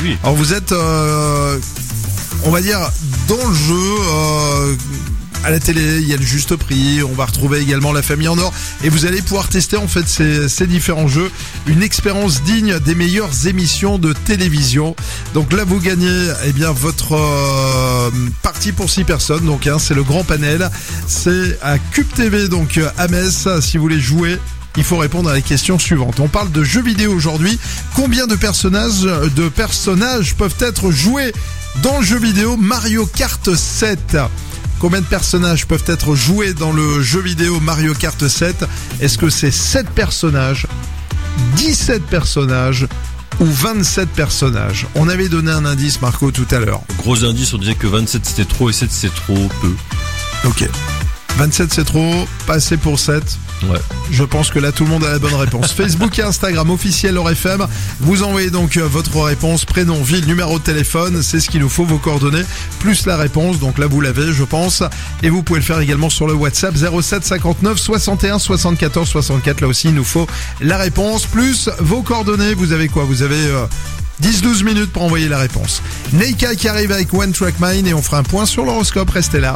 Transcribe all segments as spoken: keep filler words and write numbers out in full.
Oui. Alors vous êtes, euh, on va dire, dans le jeu. Euh, À la télé, il y a le juste prix, on va retrouver également la famille en or et vous allez pouvoir tester en fait ces, ces différents jeux, une expérience digne des meilleures émissions de télévision. Donc là vous gagnez eh bien votre euh, partie pour six personnes, donc hein, c'est le grand panel, c'est à Cube T V donc à Metz. Si vous voulez jouer, il faut répondre à la question suivante. On parle de jeux vidéo aujourd'hui. Combien de personnages, de personnages peuvent être joués dans le jeu vidéo Mario Kart sept? Combien de personnages peuvent être joués dans le jeu vidéo Mario Kart sept? Est-ce que c'est sept personnages, dix-sept personnages ou vingt-sept personnages? On avait donné un indice, Marco, tout à l'heure. Gros indice, on disait que vingt-sept c'était trop et sept c'est trop peu. Ok. vingt-sept c'est trop, pas assez pour sept. Ouais. Je pense que là tout le monde a la bonne réponse. Facebook et Instagram officiel Or F M. Vous envoyez donc votre réponse, prénom, ville, numéro de téléphone, c'est ce qu'il nous faut, vos coordonnées, plus la réponse. Donc là vous l'avez, je pense. Et vous pouvez le faire également sur le WhatsApp zéro sept cinquante-neuf soixante et un soixante-quatorze soixante-quatre. Là aussi il nous faut la réponse, plus vos coordonnées. Vous avez quoi? Vous avez euh, dix douze minutes pour envoyer la réponse. Neika qui arrive avec One Track Mind et on fera un point sur l'horoscope. Restez là.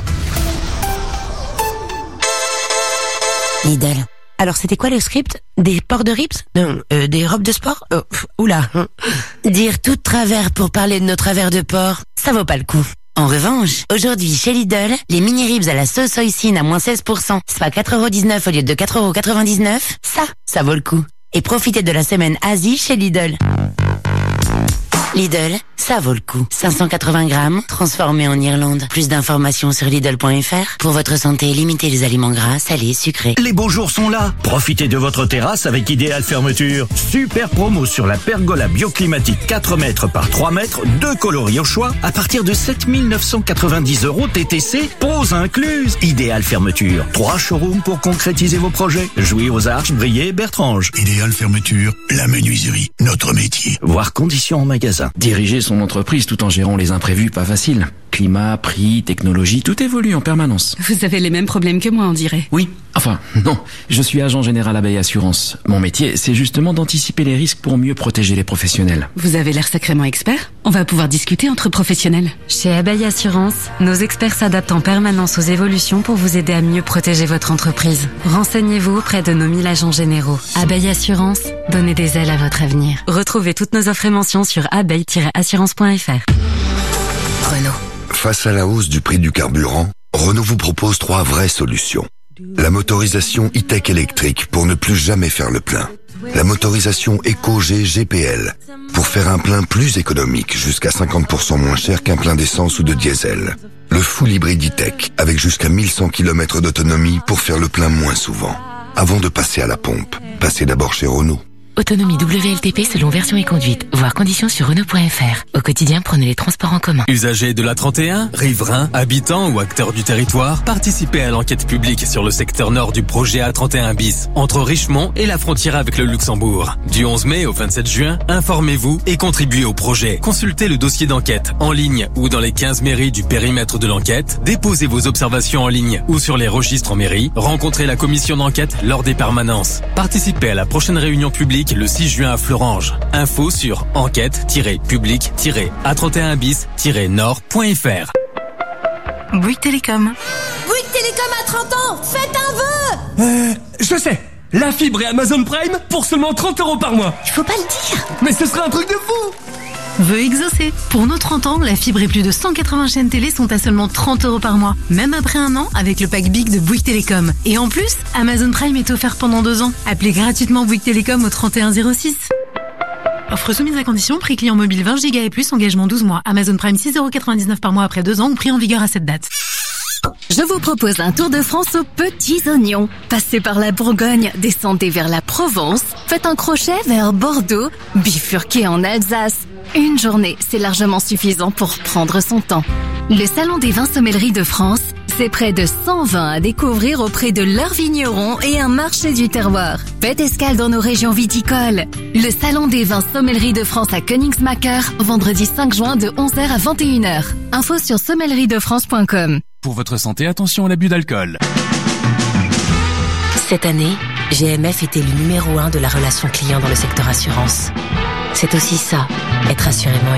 Lidl. Alors c'était quoi le script? Des ports de rips? Non, euh, des robes de sport? Oh, pff, oula. Dire tout de travers pour parler de nos travers de porc, ça vaut pas le coup. En revanche, aujourd'hui chez Lidl, les mini ribs à la sauce hoisin à moins seize pour cent, soit quatre euros dix-neuf au lieu de quatre euros quatre-vingt-dix-neuf, ça, ça vaut le coup. Et profitez de la semaine Asie chez Lidl. Lidl, ça vaut le coup. cinq cent quatre-vingts grammes, transformés en Irlande. Plus d'informations sur Lidl point F R. Pour votre santé, limitez les aliments gras, salés, sucrés. Les beaux jours sont là. Profitez de votre terrasse avec Idéal Fermeture. Super promo sur la pergola bioclimatique quatre mètres par trois mètres, deux coloris au choix, à partir de sept mille neuf cent quatre-vingt-dix euros T T C, pose incluse. Idéal Fermeture. Trois showrooms pour concrétiser vos projets. Jouy aux Arches, Briey, Bertrange. Idéal Fermeture, la menuiserie, notre métier. Voir conditions en magasin. Diriger son entreprise tout en gérant les imprévus, pas facile. Climat, prix, technologie, tout évolue en permanence. Vous avez les mêmes problèmes que moi, on dirait. Oui, enfin, non. Je suis agent général Abeille Assurance. Mon métier, c'est justement d'anticiper les risques pour mieux protéger les professionnels. Vous avez l'air sacrément expert. On va pouvoir discuter entre professionnels. Chez Abeille Assurance, nos experts s'adaptent en permanence aux évolutions pour vous aider à mieux protéger votre entreprise. Renseignez-vous auprès de nos mille agents généraux. Abeille Assurance, donnez des ailes à votre avenir. Retrouvez toutes nos offres et mentions sur abeille tiret assurance point F R. Renault. Face à la hausse du prix du carburant, Renault vous propose trois vraies solutions. La motorisation e-tech électrique pour ne plus jamais faire le plein. La motorisation Eco-G G P L pour faire un plein plus économique, jusqu'à cinquante pour cent moins cher qu'un plein d'essence ou de diesel. Le full hybride e-tech avec jusqu'à mille cent kilomètres d'autonomie pour faire le plein moins souvent. Avant de passer à la pompe, passez d'abord chez Renault. Autonomie W L T P selon version et conduite. Voir conditions sur Renault point F R. Au quotidien, prenez les transports en commun. Usagers de la trente et un, riverains, habitants ou acteurs du territoire, participez à l'enquête publique sur le secteur nord du projet A trente et un bis, entre Richemont et la frontière avec le Luxembourg. Du onze mai au vingt-sept juin, informez-vous et contribuez au projet. Consultez le dossier d'enquête en ligne ou dans les quinze mairies du périmètre de l'enquête. Déposez vos observations en ligne ou sur les registres en mairie. Rencontrez la commission d'enquête lors des permanences. Participez à la prochaine réunion publique le six juin à Fleurange. Info sur enquête tiret public tiret A trente et un bis tiret nord point F R. Bouygues Télécom. Bouygues Télécom à trente ans, faites un vœu. Euh, je sais. La fibre et Amazon Prime pour seulement trente euros par mois. Il faut pas le dire. Mais ce serait un truc de fou. Vœu exaucé. Pour nos trente ans, la fibre et plus de cent quatre-vingts chaînes télé sont à seulement trente euros par mois. Même après un an, avec le pack Big de Bouygues Télécom. Et en plus, Amazon Prime est offert pendant deux ans. Appelez gratuitement Bouygues Télécom au trente et un zéro six. Offre soumise à condition, prix client mobile vingt giga et plus, engagement douze mois. Amazon Prime six euros quatre-vingt-dix-neuf par mois après deux ans ou prix en vigueur à cette date. Je vous propose un tour de France aux petits oignons. Passez par la Bourgogne, descendez vers la Provence, faites un crochet vers Bordeaux, bifurquez en Alsace. Une journée, c'est largement suffisant pour prendre son temps. Le Salon des vins sommelleries de France, c'est près de cent vins à découvrir auprès de leurs vignerons et un marché du terroir. Faites escale dans nos régions viticoles. Le Salon des vins sommelleries de France à Königsmacker, vendredi cinq juin de onze heures à vingt et une heures. Info sur sommellerie de france point com. Pour votre santé, attention à l'abus d'alcool. Cette année, G M F était le numéro un de la relation client dans le secteur assurance. C'est aussi ça, être assurément